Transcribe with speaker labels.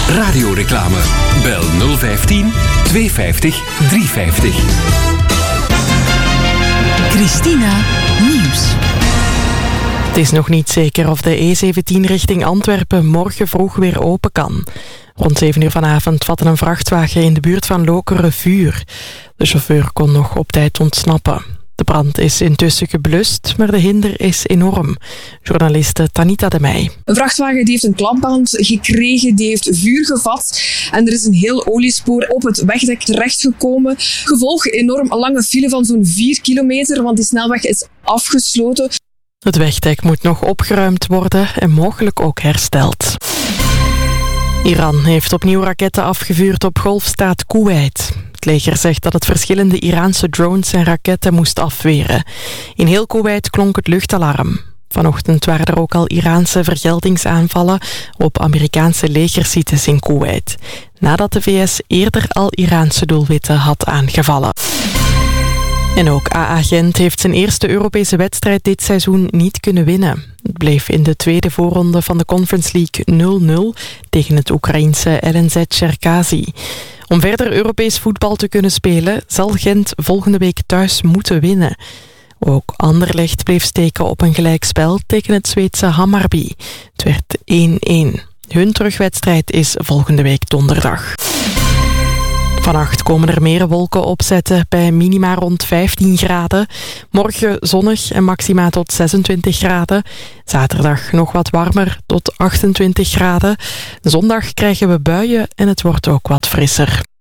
Speaker 1: Radioreclame. Bel 015 250 350.
Speaker 2: Christina Nieuws.
Speaker 3: Het is nog niet zeker of de E17 richting Antwerpen morgen vroeg weer open kan. Rond 7 uur vanavond vatte een vrachtwagen in de buurt van Lokeren vuur. De chauffeur kon nog op tijd ontsnappen. De brand is intussen geblust, maar de hinder is enorm. Journaliste Tanita de Meij.
Speaker 4: Een vrachtwagen die heeft een klapband gekregen, die heeft vuur gevat. En er is een heel oliespoor op het wegdek terechtgekomen. Gevolg enorm lange file van zo'n 4 kilometer, want die snelweg is afgesloten.
Speaker 3: Het wegdek moet nog opgeruimd worden en mogelijk ook hersteld. Iran heeft opnieuw raketten afgevuurd op Golfstaat Koeweit. Het leger zegt dat het verschillende Iraanse drones en raketten moest afweren. In heel Koeweit klonk het luchtalarm. Vanochtend waren er ook al Iraanse vergeldingsaanvallen op Amerikaanse legersites in Koeweit, nadat de VS eerder al Iraanse doelwitten had aangevallen. En ook AA Gent heeft zijn eerste Europese wedstrijd dit seizoen niet kunnen winnen. Het bleef in de tweede voorronde van de Conference League 0-0 tegen het Oekraïense LNZ Cherkasy. Om verder Europees voetbal te kunnen spelen, zal Gent volgende week thuis moeten winnen. Ook Anderlecht bleef steken op een gelijkspel tegen het Zweedse Hammarby. Het werd 1-1. Hun terugwedstrijd is volgende week donderdag. Vannacht komen er meer wolken opzetten bij minima rond 15 graden. Morgen zonnig en maxima tot 26 graden. Zaterdag nog wat warmer tot 28 graden. Zondag krijgen we buien en het wordt ook wat frisser.